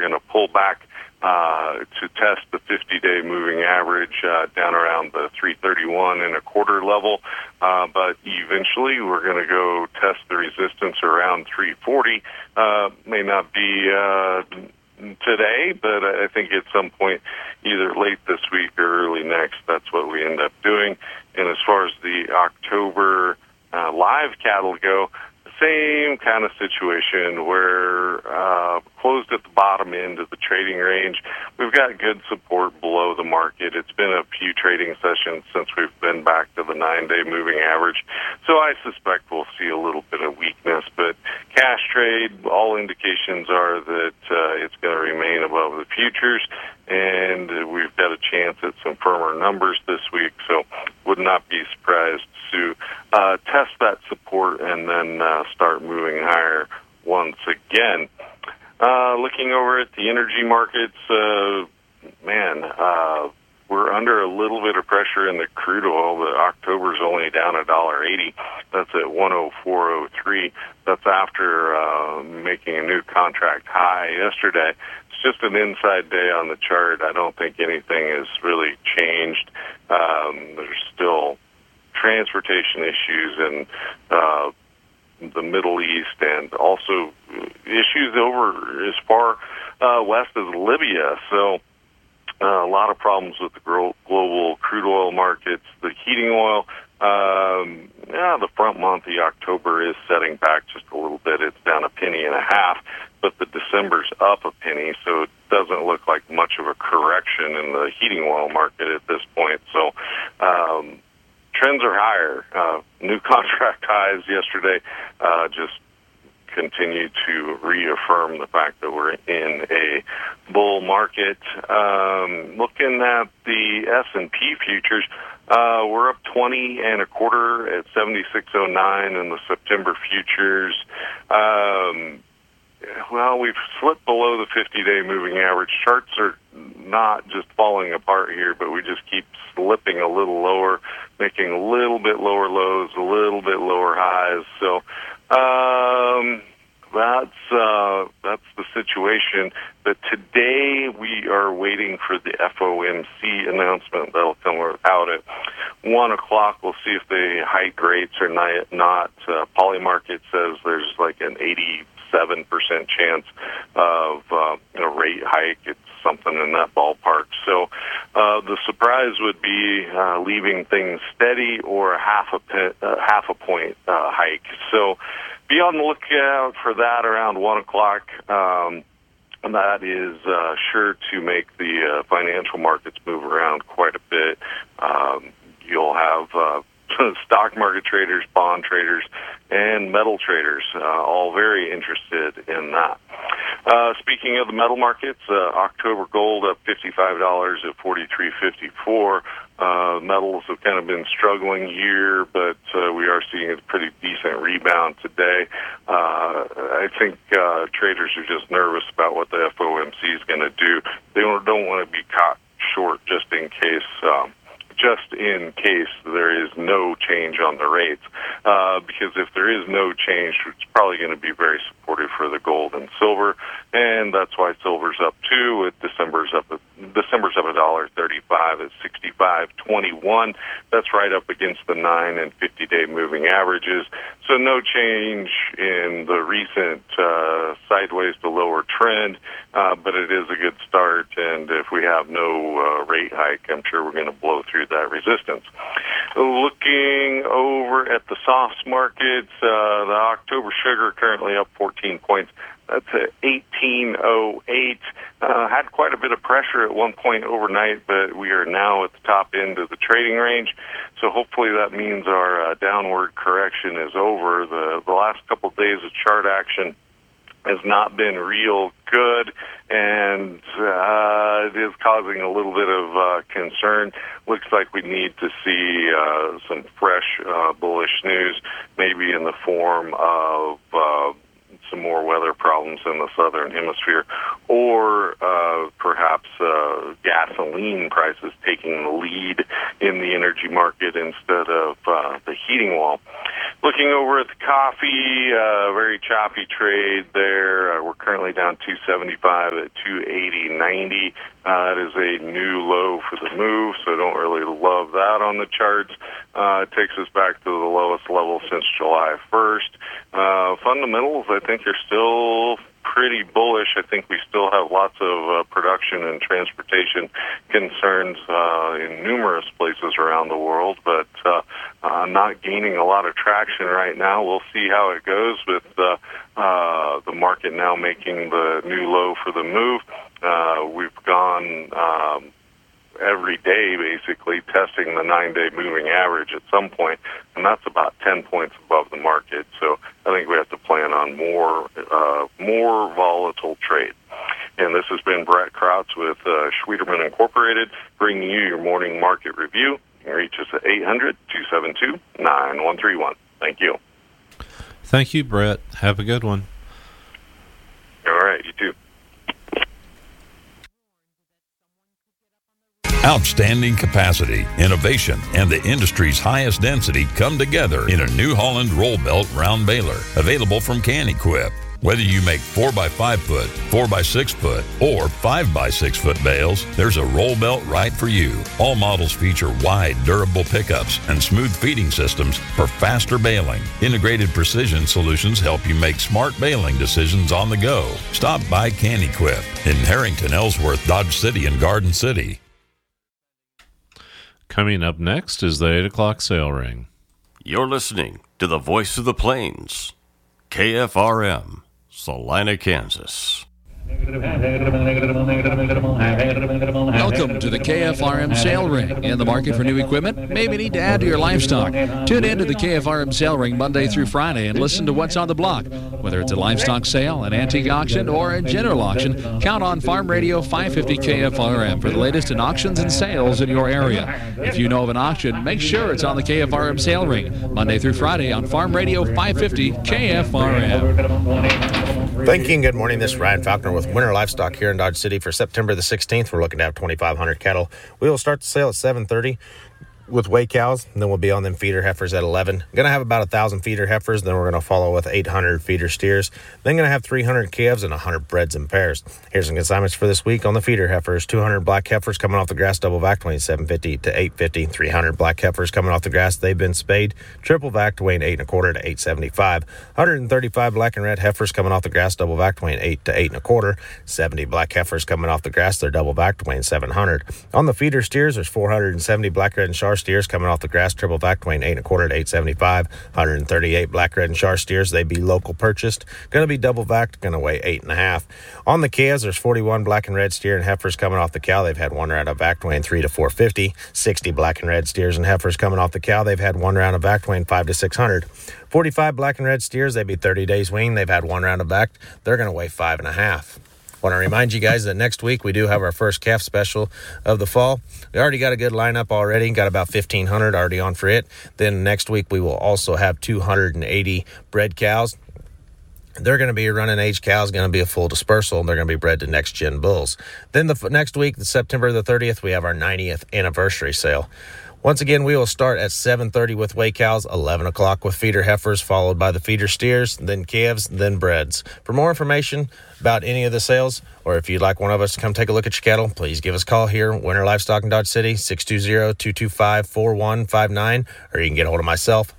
going to pull back to test the 50-day moving average down around the 331 and a quarter level. But eventually we're going to go test the resistance around 340. May not be today, but I think at some point, either late this week or early next, that's what we end up doing. And as far as the October live cattle go, same kind of situation where closed at the bottom end of the trading range. We've got good support below the market. It's been a few trading sessions since we've been back to the 9-day moving average. So I suspect we'll see a little bit of weakness. But cash trade, all indications are that it's going to remain above the futures. And we've got a chance at some firmer numbers this week. So would not be surprised to test that support and then start moving higher once again. Looking over at the energy markets, we're under a little bit of pressure in the crude oil. The October's only down $1.80. That's at 104.03. That's after making a new contract high yesterday. It's just an inside day on the chart. I don't think anything has really changed. There's still transportation issues in the Middle East, and also issues over as far west as Libya. So a lot of problems with the global crude oil markets. The heating oil, the front month of October is setting back just a little bit. It's down $0.015, but the December's up $0.01, so it doesn't look like much of a correction in the heating oil market at this point. So trends are higher. New contract highs yesterday just continue to reaffirm the fact that we're in a bull market. Looking at the S&P futures, we're up 20 and a quarter at 76.09 in the September futures. Well, we've slipped below the 50-day moving average. Charts are not just falling apart here, but we just keep slipping a little lower, making a little bit lower lows, a little bit lower highs. So that's the situation. But today we are waiting for the FOMC announcement that'll come out at 1 o'clock. We'll see if they hike rates or not. Polymarket says there's like an 87% chance of a rate hike. It's something in that ballpark. So the surprise would be leaving things steady or a half a point hike. So be on the lookout for that around 1 o'clock. And that is sure to make the financial markets move around quite a bit. You'll have stock market traders, bond traders, and metal traders, all very interested in that. Speaking of the metal markets, October gold up $55 at $43.54. Metals have kind of been struggling here, but we are seeing a pretty decent rebound today. I think traders are just nervous about what the FOMC is going to do. They don't want to be caught short just in case there is no change on the rates. Because if there is no change, it's probably going to be very supportive for the gold and silver, and that's why silver's up too. With December's up $1.35 at 65.21. That's right up against the 9 and 50-day moving averages. So no change in the recent sideways to lower trend, but it is a good start. And if we have no rate hike, I'm sure we're going to blow through that resistance. Looking over at the softs markets, the October sugar currently up 14 points. That's at 18.08. Had quite a bit of pressure at one point overnight, but we are now at the top end of the trading range. So hopefully that means our downward correction is over. The last couple of days of chart action has not been real good, and it is causing a little bit of concern. Looks like we need to see some fresh bullish news, maybe in the form of some more weather problems in the southern hemisphere, or perhaps gasoline prices taking the lead in the energy market instead of the heating oil. Looking over at the coffee, very choppy trade there. We're currently down 275 at 280.90. It is a new low for the move, so I don't really love that on the charts. It takes us back to the lowest level since July 1st. Fundamentals, I think, are still pretty bullish. I think we still have lots of production and transportation concerns in numerous places around the world, but not gaining a lot of traction right now. We'll see how it goes with the market now making the new low for the move. We've gone every day basically testing the 9-day moving average at some point, and that's about 10 points above the market. So I think we have to plan on more volatile trade. And this has been Brett Krautz with Schwieterman Incorporated, bringing you your morning market review. You can reach us at 800-272-9131. Thank you. Thank you, Brett. Have a good one. All right, you too. Outstanding capacity, innovation, and the industry's highest density come together in a New Holland roll belt round baler, available from Can-Equip. Whether you make 4x5 foot, 4x6 foot, or 5x6 foot bales, there's a roll belt right for you. All models feature wide, durable pickups and smooth feeding systems for faster baling. Integrated precision solutions help you make smart baling decisions on the go. Stop by Can-Equip in Harrington, Ellsworth, Dodge City, and Garden City. Coming up next is the 8 o'clock sale ring. You're listening to the Voice of the Plains, KFRM, Salina, Kansas. Welcome to the KFRM Sale Ring. In the market for new equipment? Maybe need to add to your livestock. Tune in to the KFRM Sale Ring Monday through Friday and listen to what's on the block. Whether it's a livestock sale, an antique auction, or a general auction, count on Farm Radio 550 KFRM for the latest in auctions and sales in your area. If you know of an auction, make sure it's on the KFRM Sale Ring Monday through Friday on Farm Radio 550 KFRM. Thank you and good morning. This is Ryan Falconer with Winter Livestock here in Dodge City for September the 16th. We're looking to have 2,500 cattle. We will start the sale at 7:30 with weigh cows, and then we'll be on them feeder heifers at 11. Going to have about 1,000 feeder heifers, then we're going to follow with 800 feeder steers. Then going to have 300 calves and 100 breds and pairs. Here's some consignments for this week on the feeder heifers. 200 black heifers coming off the grass, double vac, weighing 750 to 850. 300 black heifers coming off the grass, they've been spayed, triple vac, weighing 8 1/4 to 875. 135 black and red heifers coming off the grass, double vac, weighing 8 to 8 1/4. 70 black heifers coming off the grass, they're double vac, weighing 700. On the feeder steers, there's 470 black, red, and char steers coming off the grass, triple vac, weighing 8 1/4 to 875. 138 black, red, and char steers, they be local purchased, going to be double vac, going to weigh 8 1/2. On the calves, there's 41 black and red steer and heifers coming off the cow, they've had one round of vac, weighing 3 to 450. 60 black and red steers and heifers coming off the cow, they've had one round of vac, weighing 5 to 600. 45 black and red steers, they be 30 days weaned, they've had one round of vac, they're going to weigh 5 1/2. Want to remind you guys that next week we do have our first calf special of the fall. We already got a good lineup already, got about 1,500 already on for it. Then next week we will also have 280 bred cows. They're going to be running age cows, going to be a full dispersal, and they're going to be bred to next gen bulls. Then the next week, September the 30th, we have our 90th anniversary sale. Once again, we will start at 7:30 with weigh cows, 11 o'clock with feeder heifers, followed by the feeder steers, then calves, then breds. For more information about any of the sales, or if you'd like one of us to come take a look at your cattle, please give us a call here, Winter Livestock in Dodge City, 620-225-4159, or you can get a hold of myself,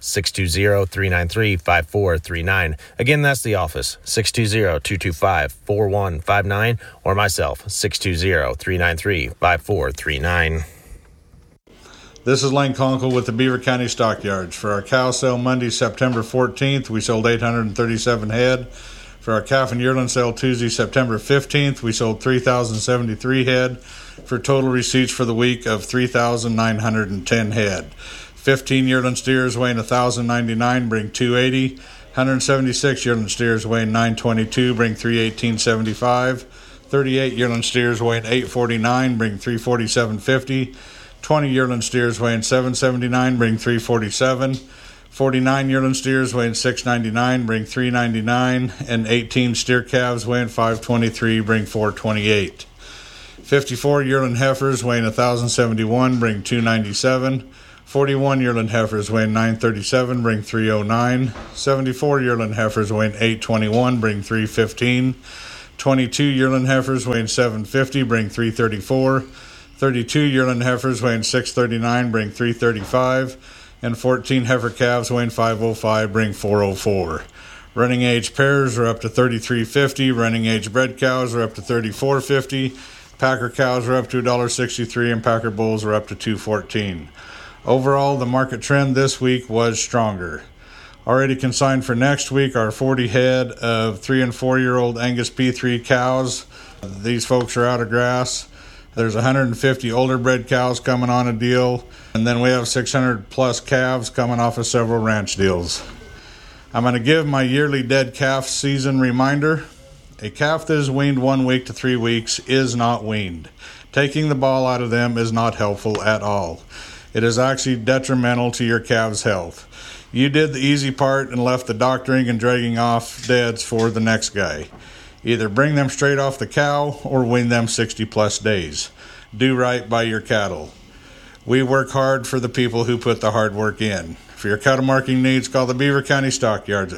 620-393-5439. Again, that's the office, 620-225-4159, or myself, 620-393-5439. This is Lane Conkle with the Beaver County Stockyards. For our cow sale Monday, September 14th, we sold 837 head. For our calf and yearling sale Tuesday, September 15th, we sold 3,073 head for total receipts for the week of 3,910 head. 15 yearling steers weighing 1,099 bring 280. 176 yearling steers weighing 922 bring 318.75. 38 yearling steers weighing 849 bring 347.50. 20 yearling steers weighing 779 bring 347. 49 yearling steers weighing 699 bring 399, and 18 steer calves weighing 523 bring 428. 54 yearling heifers weighing 1,071 bring 297. 41 yearling heifers weighing 937 bring 309. 74 yearling heifers weighing 821 bring 315. 22 yearling heifers weighing 750 bring 334. 32 yearling heifers weighing 639 bring 335. And 14 heifer calves weighing 505 bring 404. Running age pairs are up to 33.50. Running age bred cows are up to 34.50. Packer cows are up to $1.63 and Packer bulls are up to $2.14. Overall, the market trend this week was stronger. Already consigned for next week are 40 head of 3 and 4 year old Angus P3 cows. These folks are out of grass. There's 150 older bred cows coming on a deal, and then we have 600 plus calves coming off of several ranch deals. I'm going to give my yearly dead calf season reminder. A calf that is weaned 1 week to 3 weeks is not weaned. Taking the ball out of them is not helpful at all. It is actually detrimental to your calf's health. You did the easy part and left the doctoring and dragging off deads for the next guy. Either bring them straight off the cow or wean them 60 plus days. Do right by your cattle. We work hard for the people who put the hard work in. For your cattle marking needs, call the Beaver County Stockyards at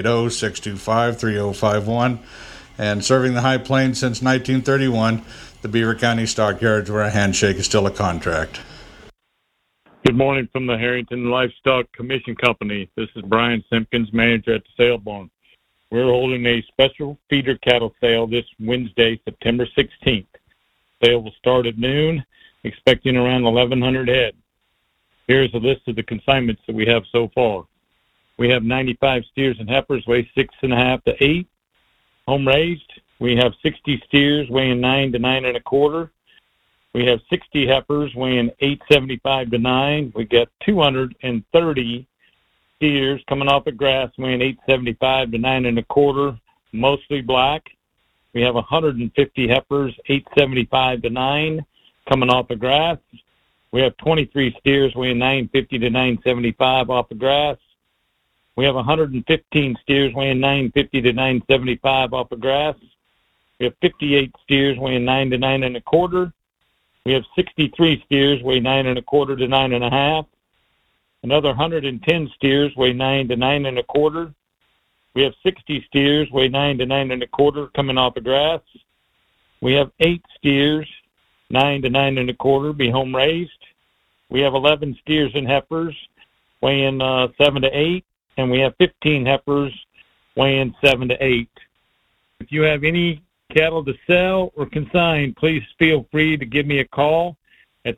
580-625-3051. And serving the High Plains since 1931, the Beaver County Stockyards, where a handshake is still a contract. Good morning from the Harrington Livestock Commission Company. This is Brian Simpkins, manager at the sale barn. We're holding a special feeder cattle sale this Wednesday, September 16th. Sale will start at noon, expecting around 1,100 head. Here's a list of the consignments that we have so far. We have 95 steers and heifers, weigh 6.5 to 8. Home raised, we have 60 steers weighing 9 to 9 1/4. We have 60 heifers weighing 875 to 9. We got 230 steers coming off of grass weighing 875 to 9 1/4, mostly black. We have 150 heifers, 875 to 9, coming off of grass. We have 23 steers weighing 950 to 975 off of grass. We have 115 steers weighing 950 to 975 off of grass. We have 58 steers weighing 9 to 9 1/4. We have 63 steers weigh 9 1/4 to 9 1/2. Another 110 steers weigh 9 to 9 1/4. We have 60 steers weigh 9 to 9 1/4 coming off of grass. We have 8 steers 9 to 9 1/4 be home raised. We have 11 steers and heifers weighing 7 to 8, and we have 15 heifers weighing 7 to 8. If you have any cattle to sell or consign, please feel free to give me a call at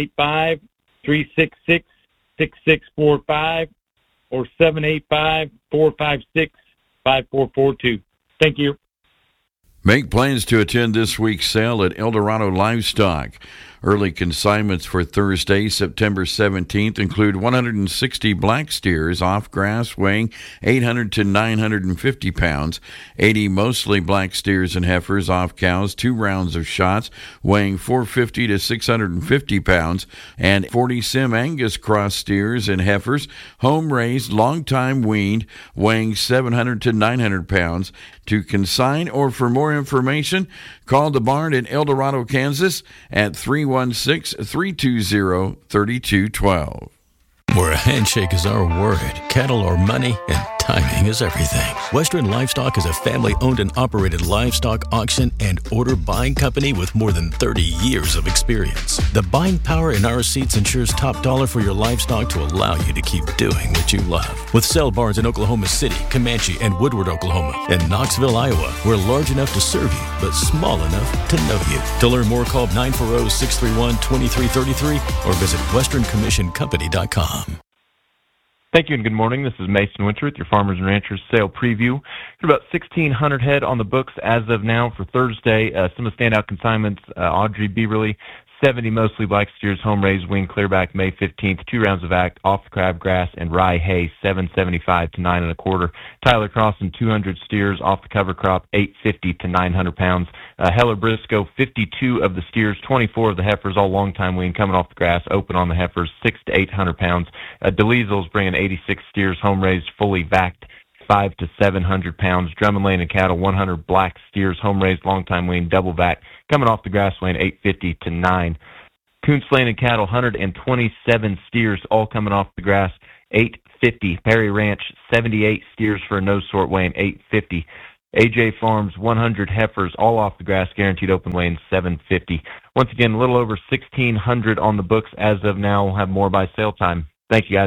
785-366-6645 or 785-456-5442. Thank you. Make plans to attend this week's sale at Eldorado Livestock. Early consignments for Thursday, September 17th include 160 black steers off grass weighing 800 to 950 pounds, 80 mostly black steers and heifers off cows, 2 rounds of shots weighing 450 to 650 pounds, and 40 Sim Angus cross steers and heifers, home-raised, long-time weaned, weighing 700 to 900 pounds. To consign or for more information, call the barn in El Dorado, Kansas at 316-320-3212. Where a handshake is our word, cattle are money, and timing is everything. Western Livestock is a family-owned and operated livestock auction and order buying company with more than 30 years of experience. The buying power in our seats ensures top dollar for your livestock to allow you to keep doing what you love. With sale barns in Oklahoma City, Comanche, and Woodward, Oklahoma, and Knoxville, Iowa, we're large enough to serve you, but small enough to know you. To learn more, call 940-631-2333 or visit westerncommissioncompany.com. Thank you and good morning. This is Mason Winter with your Farmers and Ranchers Sale Preview. Got about 1,600 head on the books as of now for Thursday. Some of the standout consignments, Audrey Beaverly, 70 mostly black steers, home raised, wing clearback, May 15th, 2 rounds of act, off the crabgrass, and rye hay, 775 to 9 1/4. Tyler Crossan, 200 steers, off the cover crop, 850 to 900 pounds. Heller Briscoe, 52 of the steers, 24 of the heifers, all long time wean, coming off the grass, open on the heifers, 600 to 800 pounds. DeLiesels bringing 86 steers, home raised, fully vacked, 500 to 700 pounds. Drummond Lane and Cattle, 100 black steers, home raised, long time wean, double vac, coming off the grass weighing 850 to 9. Coon slanted cattle, 127 steers, all coming off the grass, $850. Perry Ranch, 78 steers for a no sort weighing $850. AJ Farms, 100 heifers, all off the grass, guaranteed open weighing $750. Once again, a little over 1,600 on the books as of now. We'll have more by sale time. Thank you, guys.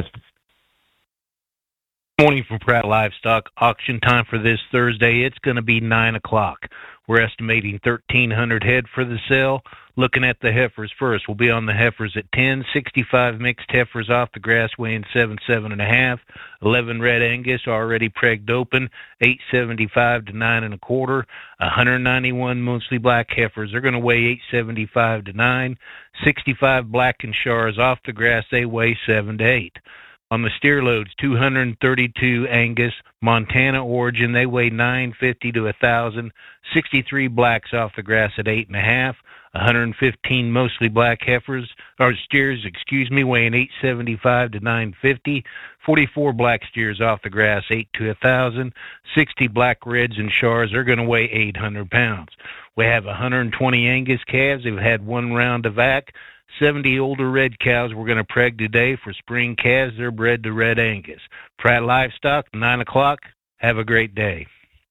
Morning from Pratt Livestock. Auction time for this Thursday. It's going to be 9 o'clock. We're estimating 1,300 head for the sale. Looking at the heifers first, we'll be on the heifers at 10, 65 mixed heifers off the grass weighing 7.5, 11 red Angus already pregged open, 8.75 to 9.25, 191 mostly black heifers. They're going to weigh 8.75 to 9, 65 black and Shars off the grass. They weigh 7 to 8. On the steer loads, 232 Angus, Montana origin. They weigh 950 to 1,000. 63 blacks off the grass at 8.5. 115 mostly black heifers, or steers, weighing 875 to 950. 44 black steers off the grass, 8 to 1,000. 60 black reds and Shars are going to weigh 800 pounds. We have 120 Angus calves. They've had one round of vac. 70 older red cows we're going to preg today for spring calves. They're bred to red Angus. Pratt Livestock, 9 o'clock. Have a great day.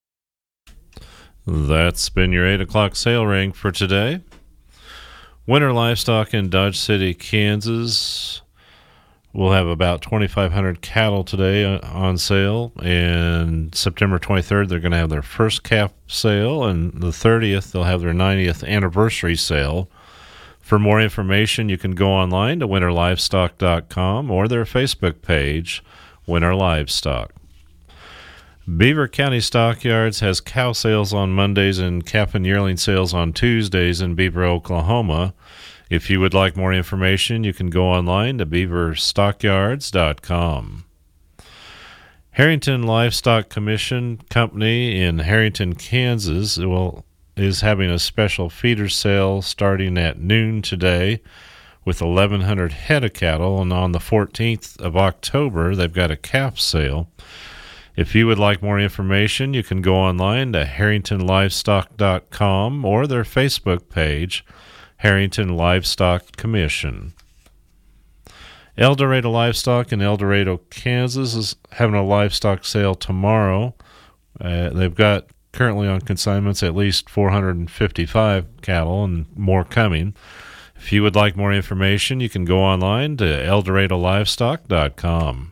That's been your 8 o'clock sale ring for today. Winter Livestock in Dodge City, Kansas. We'll have about 2,500 cattle today on sale. And September 23rd, they're going to have their first calf sale. And the 30th, they'll have their 90th anniversary sale. For more information, you can go online to winterlivestock.com or their Facebook page, Winter Livestock. Beaver County Stockyards has cow sales on Mondays and calf and yearling sales on Tuesdays in Beaver, Oklahoma. If you would like more information, you can go online to beaverstockyards.com. Harrington Livestock Commission Company in Harrington, Kansas is having a special feeder sale starting at noon today with 1,100 head of cattle, and on the 14th of October, they've got a calf sale. If you would like more information, you can go online to harringtonlivestock.com or their Facebook page, Harrington Livestock Commission. El Dorado Livestock in El Dorado, Kansas is having a livestock sale tomorrow. They've got currently on consignments at least 455 cattle and more coming. If you would like more information, you can go online to eldoradolivestock.com.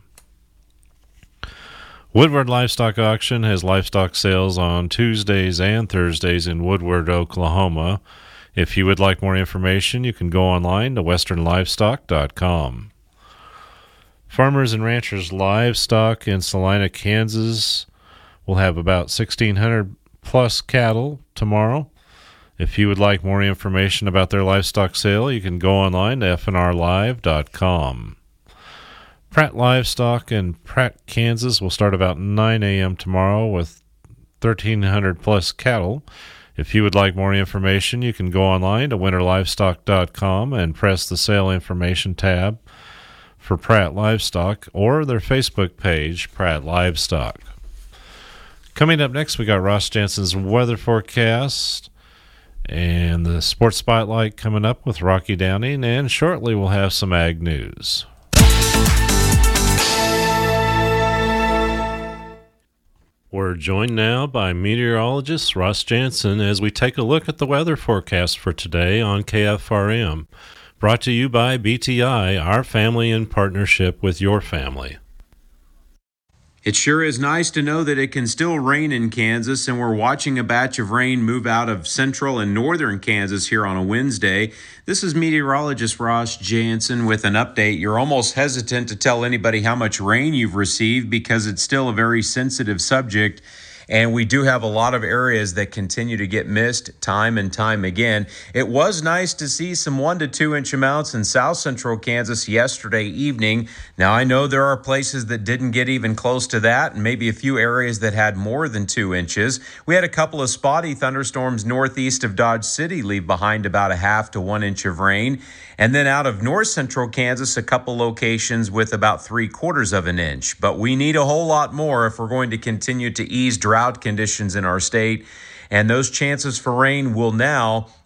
Woodward Livestock Auction has livestock sales on Tuesdays and Thursdays in Woodward, Oklahoma. If you would like more information, you can go online to westernlivestock.com. Farmers and Ranchers Livestock in Salina, Kansas will have about 1,600 plus cattle tomorrow. If you would like more information about their livestock sale, you can go online to fnrlive.com. Pratt Livestock in Pratt, Kansas will start about 9 a.m. tomorrow with 1,300 plus cattle. If you would like more information, you can go online to winterlivestock.com and press the sale information tab for Pratt Livestock or their Facebook page, Pratt Livestock. Coming up next, we got Ross Jansen's weather forecast and the Sports Spotlight coming up with Rocky Downing, and shortly we'll have some ag news. We're joined now by meteorologist Ross Jansen as we take a look at the weather forecast for today on KFRM. Brought to you by BTI, our family in partnership with your family. It sure is nice to know that it can still rain in Kansas, and we're watching a batch of rain move out of central and northern Kansas here on a Wednesday. This is meteorologist Ross Jansen with an update. You're almost hesitant to tell anybody how much rain you've received because it's still a very sensitive subject. And we do have a lot of areas that continue to get missed time and time again. It was nice to see some 1 to 2 inch amounts in south central Kansas yesterday evening. Now, I know there are places that didn't get even close to that, and maybe a few areas that had more than 2 inches. We had a couple of spotty thunderstorms northeast of Dodge City leave behind about a half to 1 inch of rain. And then out of north central Kansas, a couple locations with about 3/4 of an inch. But we need a whole lot more if we're going to continue to ease drought conditions in our state. And those chances for rain will now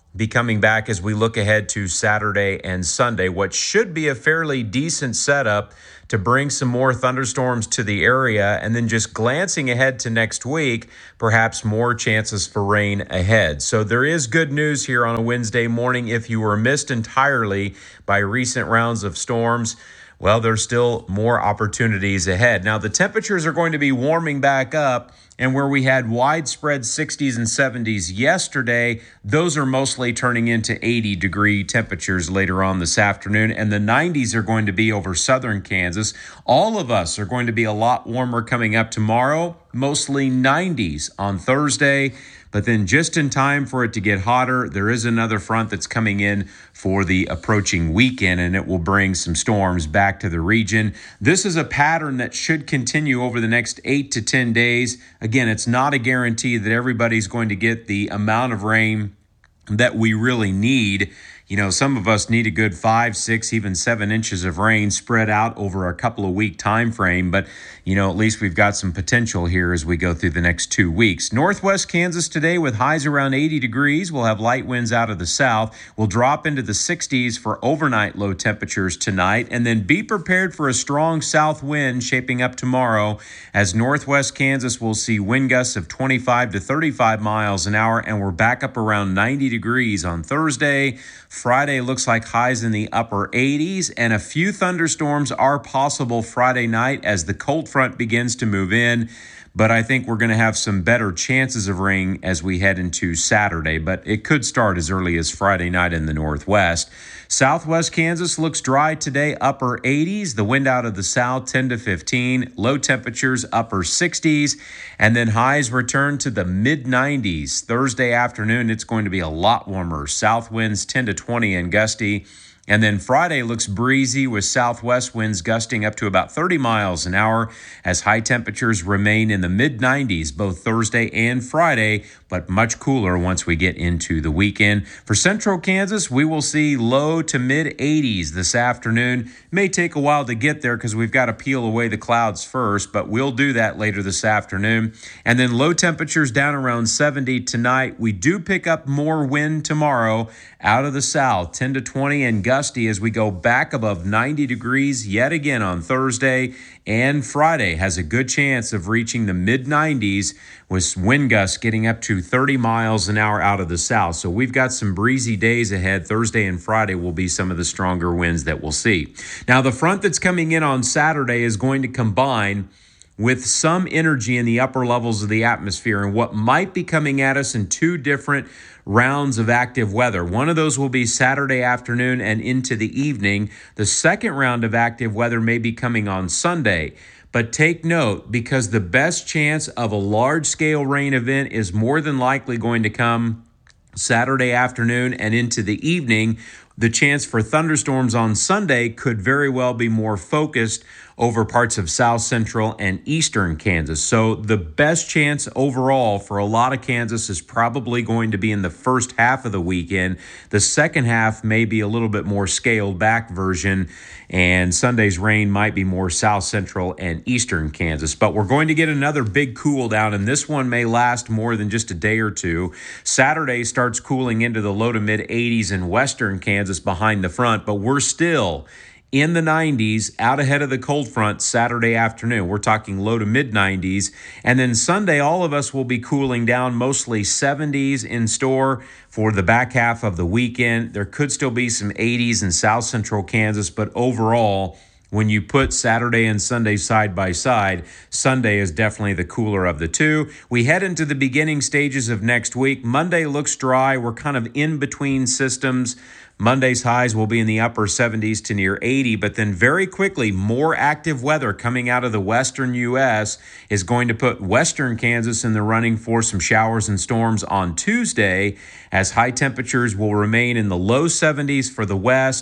be coming back as we look ahead to Saturday and Sunday, what should be a fairly decent setup to bring some more thunderstorms to the area. And then just glancing ahead to next week, perhaps more chances for rain ahead. So there is good news here on a Wednesday morning. If you were missed entirely by recent rounds of storms, well, there's still more opportunities ahead. Now, the temperatures are going to be warming back up, and where we had widespread 60s and 70s yesterday, those are mostly turning into 80-degree temperatures later on this afternoon, and the 90s are going to be over southern Kansas. All of us are going to be a lot warmer coming up tomorrow, mostly 90s on Thursday. But then just in time for it to get hotter, there is another front that's coming in for the approaching weekend, and it will bring some storms back to the region. This is a pattern that should continue over the next 8 to 10 days. Again, it's not a guarantee that everybody's going to get the amount of rain that we really need. You know, some of us need a good 5, 6, even 7 inches of rain spread out over a couple of week time frame. But, you know, at least we've got some potential here as we go through the next 2 weeks. Northwest Kansas today with highs around 80 degrees. We'll have light winds out of the south. We'll drop into the 60s for overnight low temperatures tonight. And then be prepared for a strong south wind shaping up tomorrow, as Northwest Kansas will see wind gusts of 25 to 35 miles an hour. And we're back up around 90 degrees on Thursday. Friday looks like highs in the upper 80s, and a few thunderstorms are possible Friday night as the cold front begins to move in. But I think we're going to have some better chances of rain as we head into Saturday, but it could start as early as Friday night in the northwest. Southwest Kansas looks dry today, upper 80s. The wind out of the south, 10 to 15. Low temperatures, upper 60s. And then highs return to the mid-90s. Thursday afternoon, it's going to be a lot warmer. South winds 10 to 20 and gusty. And then Friday looks breezy with southwest winds gusting up to about 30 miles an hour as high temperatures remain in the mid-90s both Thursday and Friday, but much cooler once we get into the weekend. For central Kansas, we will see low to mid-80s this afternoon. It may take a while to get there because we've got to peel away the clouds first, but we'll do that later this afternoon. And then low temperatures down around 70 tonight. We do pick up more wind tomorrow out of the south, 10 to 20 and gusty as we go back above 90 degrees yet again on Thursday. And Friday has a good chance of reaching the mid-90s with wind gusts getting up to 30 miles an hour out of the south. So we've got some breezy days ahead. Thursday and Friday will be some of the stronger winds that we'll see. Now, the front that's coming in on Saturday is going to combine with some energy in the upper levels of the atmosphere and what might be coming at us in 2 different rounds of active weather. One of those will be Saturday afternoon and into the evening. The second round of active weather may be coming on Sunday. But take note, because the best chance of a large-scale rain event is more than likely going to come Saturday afternoon and into the evening, the chance for thunderstorms on Sunday could very well be more focused over parts of south central and eastern Kansas. So the best chance overall for a lot of Kansas is probably going to be in the first half of the weekend. The second half may be a little bit more scaled back version, and Sunday's rain might be more south central and eastern Kansas. But we're going to get another big cool down, and this one may last more than just a day or two. Saturday starts cooling into the low to mid 80s in western Kansas behind the front, but we're still in the 90s out ahead of the cold front Saturday afternoon. We're talking low to mid 90s. And then Sunday, all of us will be cooling down, mostly 70s in store for the back half of the weekend. There could still be some 80s in south central Kansas, but overall, when you put Saturday and Sunday side by side, Sunday is definitely the cooler of the two. We head into the beginning stages of next week. Monday looks dry. We're kind of in between systems. Monday's highs will be in the upper 70s to near 80, but then very quickly, more active weather coming out of the western U.S. is going to put western Kansas in the running for some showers and storms on Tuesday, as high temperatures will remain in the low 70s for the west,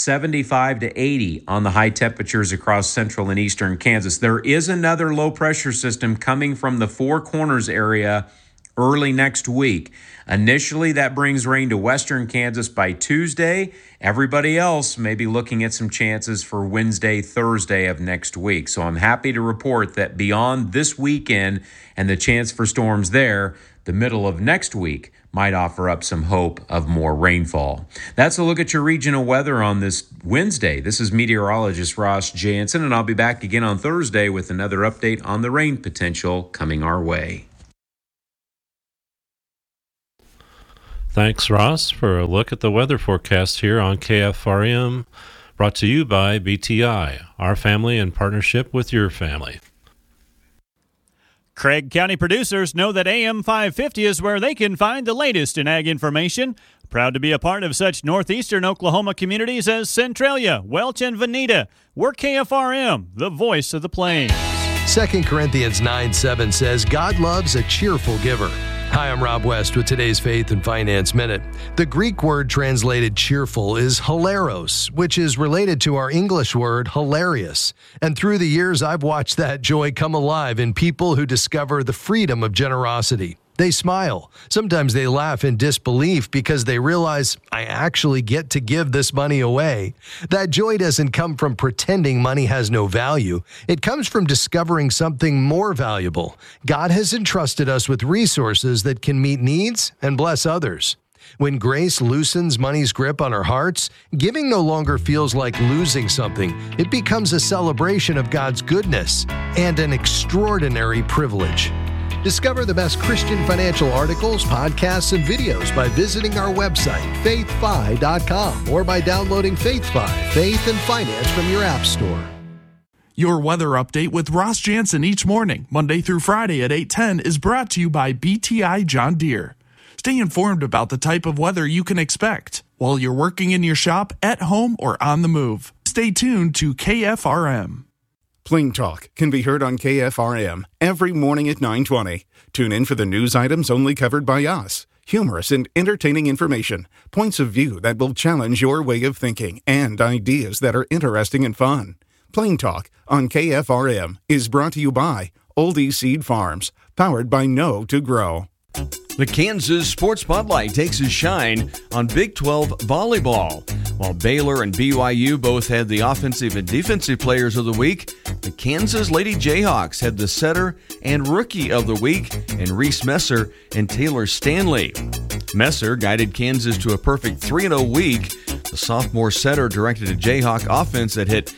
75 to 80 on the high temperatures across central and eastern Kansas. There is another low pressure system coming from the Four Corners area early next week. Initially, that brings rain to western Kansas by Tuesday. Everybody else may be looking at some chances for Wednesday, Thursday of next week. So I'm happy to report that beyond this weekend and the chance for storms there, the middle of next week might offer up some hope of more rainfall. That's a look at your regional weather on this Wednesday. This is meteorologist Ross Jansen, and I'll be back again on Thursday with another update on the rain potential coming our way. Thanks, Ross, for a look at the weather forecast here on KFRM, brought to you by BTI, our family in partnership with your family. Craig County producers know that AM 550 is where they can find the latest in ag information. Proud to be a part of such northeastern Oklahoma communities as Centralia, Welch, and Veneta. We're KFRM, the voice of the plains. 2 Corinthians 9:7 says, God loves a cheerful giver. Hi, I'm Rob West with today's Faith and Finance Minute. The Greek word translated cheerful is hilaros, which is related to our English word hilarious. And through the years, I've watched that joy come alive in people who discover the freedom of generosity. They smile. Sometimes they laugh in disbelief because they realize, I actually get to give this money away. That joy doesn't come from pretending money has no value. It comes from discovering something more valuable. God has entrusted us with resources that can meet needs and bless others. When grace loosens money's grip on our hearts, giving no longer feels like losing something. It becomes a celebration of God's goodness and an extraordinary privilege. Discover the best Christian financial articles, podcasts, and videos by visiting our website, faithfi.com, or by downloading FaithFi, Faith and Finance from your app store. Your weather update with Ross Jansen each morning, Monday through Friday at 8:10, is brought to you by BTI John Deere. Stay informed about the type of weather you can expect while you're working in your shop, at home, or on the move. Stay tuned to KFRM. Plain Talk can be heard on KFRM every morning at 9:20. Tune in for the news items only covered by us. Humorous and entertaining information, points of view that will challenge your way of thinking, and ideas that are interesting and fun. Plain Talk on KFRM is brought to you by Oldie Seed Farms, powered by Know to Grow. The Kansas Sports Spotlight takes a shine on Big 12 volleyball. While Baylor and BYU both had the offensive and defensive players of the week, the Kansas Lady Jayhawks had the setter and rookie of the week in Reese Messer and Taylor Stanley. Messer guided Kansas to a perfect 3-0 week. The sophomore setter directed a Jayhawk offense that hit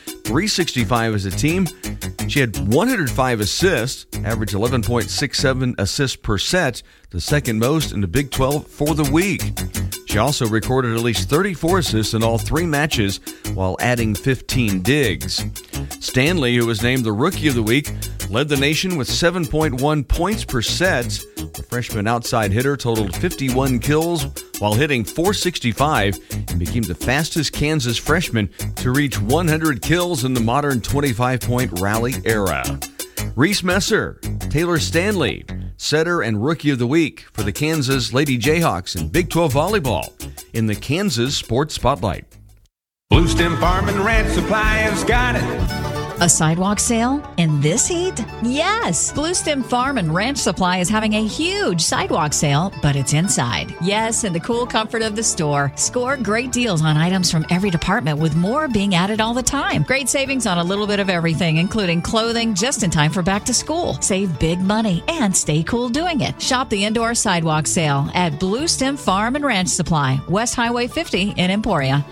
.365 as a team. She had 105 assists, averaged 11.67 assists per set, the second most in the Big 12 for the week. She also recorded at least 34 assists in all three matches while adding 15 digs. Stanley, who was named the Rookie of the Week, led the nation with 7.1 points per set. The freshman outside hitter totaled 51 kills while hitting .465 and became the fastest Kansas freshman to reach 100 kills in the modern 25-point rally era. Reese Messer, Taylor Stanley, setter and Rookie of the Week for the Kansas Lady Jayhawks in Big 12 volleyball in the Kansas Sports Spotlight. Blue Stem Farm and Ranch Supply has got it. A sidewalk sale in this heat? Yes! Blue Stem Farm and Ranch Supply is having a huge sidewalk sale, but it's inside. Yes, in the cool comfort of the store. Score great deals on items from every department, with more being added all the time. Great savings on a little bit of everything, including clothing just in time for back to school. Save big money and stay cool doing it. Shop the indoor sidewalk sale at Blue Stem Farm and Ranch Supply, West Highway 50 in Emporia.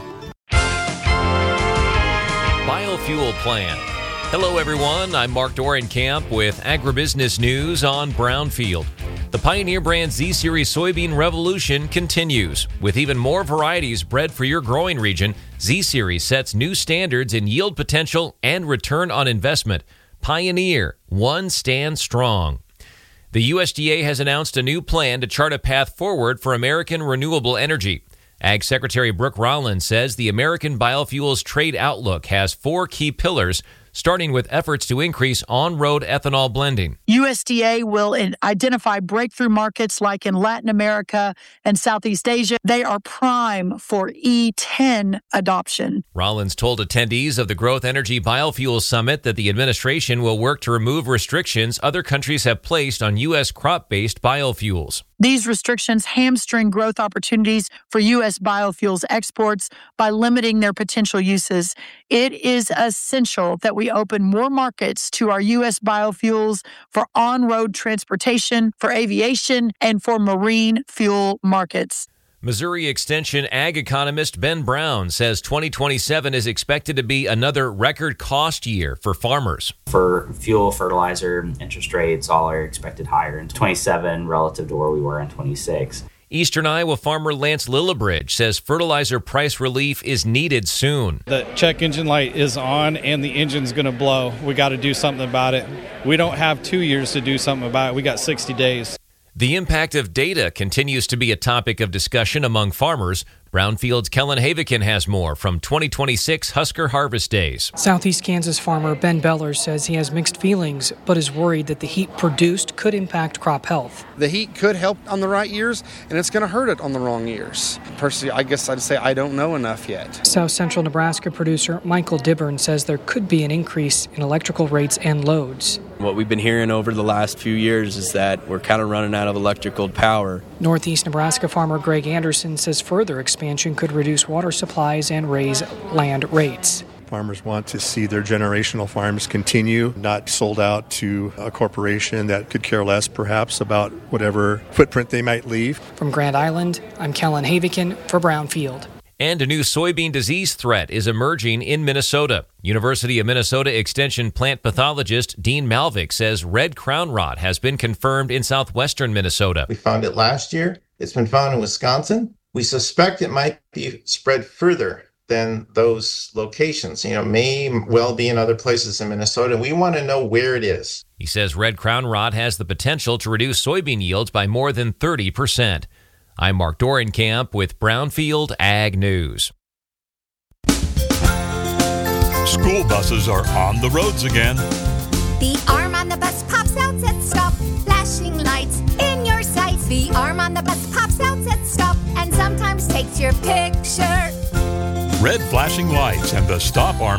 Biofuel Plan. Hello, everyone. I'm Mark Dorenkamp with Agribusiness News on Brownfield. The Pioneer brand Z-Series soybean revolution continues. With even more varieties bred for your growing region, Z-Series sets new standards in yield potential and return on investment. Pioneer, one stand strong. The USDA has announced a new plan to chart a path forward for American renewable energy. Ag Secretary Brooke Rollins says the American biofuels trade outlook has 4 key pillars, starting with efforts to increase on-road ethanol blending. USDA will identify breakthrough markets like in Latin America and Southeast Asia. They are prime for E10 adoption. Rollins told attendees of the Growth Energy Biofuels Summit that the administration will work to remove restrictions other countries have placed on U.S. crop-based biofuels. These restrictions hamstring growth opportunities for U.S. biofuels exports by limiting their potential uses. It is essential that we open more markets to our U.S. biofuels for on-road transportation, for aviation, and for marine fuel markets. Missouri Extension ag economist Ben Brown says 2027 is expected to be another record cost year for farmers. For fuel, fertilizer, interest rates, all are expected higher in 27 relative to where we were in 26. Eastern Iowa farmer Lance Lillibridge says fertilizer price relief is needed soon. The check engine light is on and the engine's going to blow. We got to do something about it. We don't have 2 years to do something about it. We got 60 days. The impact of data continues to be a topic of discussion among farmers. Brownfield's Kellen Havikin has more from 2026 Husker Harvest Days. Southeast Kansas farmer Ben Beller says he has mixed feelings, but is worried that the heat produced could impact crop health. The heat could help on the right years, and it's going to hurt it on the wrong years. Personally, I guess I'd say I don't know enough yet. South Central Nebraska producer Michael Dibburn says there could be an increase in electrical rates and loads. What we've been hearing over the last few years is that we're kind of running out of electrical power. Northeast Nebraska farmer Greg Anderson says further expansion could reduce water supplies and raise land rates. Farmers want to see their generational farms continue, not sold out to a corporation that could care less perhaps about whatever footprint they might leave. From Grand Island, I'm Kellen Havikin for Brownfield. And a new soybean disease threat is emerging in Minnesota. University of Minnesota Extension plant pathologist Dean Malvik says red crown rot has been confirmed in southwestern Minnesota. We found it last year. It's been found in Wisconsin. We suspect it might be spread further than those locations. May well be in other places in Minnesota. We want to know where it is. He says red crown rot has the potential to reduce soybean yields by more than 30%. I'm Mark Dorenkamp with Brownfield Ag News. School buses are on the roads again. The arm on the bus pops out, says stop, flashing lights in your sights. The arm on the bus pops out, says stop, and sometimes takes your picture. Red flashing lights and the stop arm